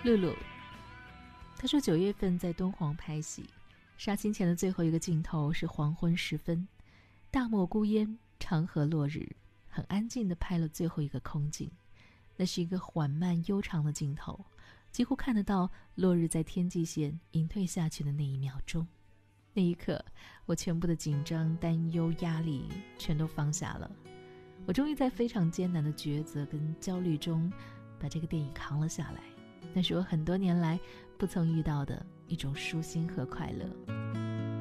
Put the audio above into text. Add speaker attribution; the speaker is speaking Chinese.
Speaker 1: 露露，他说9月份在敦煌拍戏，杀青前的最后一个镜头是黄昏时分，大漠孤烟，长河落日，很安静地拍了最后一个空镜。那是一个缓慢悠长的镜头，几乎看得到落日在天际线隐退下去的那一秒钟。那一刻，我全部的紧张、担忧、压力全都放下了。我终于在非常艰难的抉择跟焦虑中，把这个电影扛了下来。那是我很多年来不曾遇到的一种舒心和快乐。